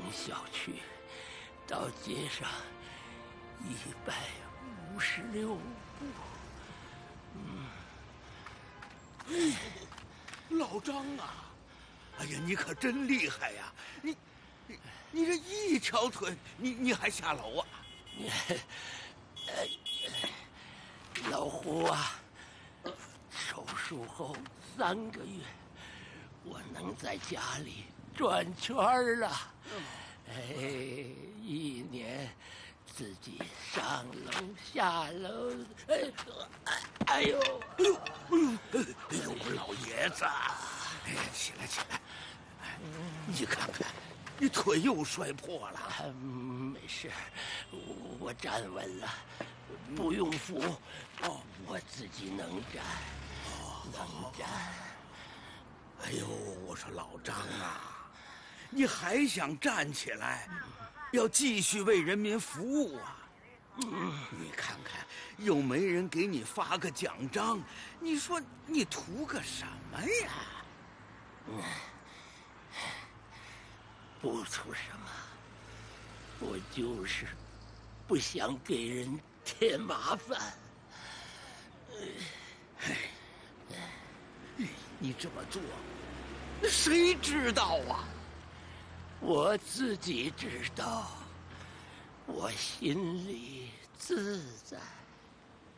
小区到街上156步。 老张啊，哎呀，你可真厉害呀！你这一条腿，你还下楼啊？ 老胡啊，手术后3个月，我能在家里转圈了。1年自己上楼下楼，哎呦， 老爷子，哎呀，起来起来，你看看，你腿又摔破了。 没事，我站稳了，不用扶，我自己能站，能站。 哎呦，我说老张啊，你还想站起来，要继续为人民服务啊？你看看，又没人给你发个奖章，你说你图个什么呀？ 不图什么，我就是不想给人添麻烦。 你这么做，谁知道啊？ 我自己知道，我心里自在。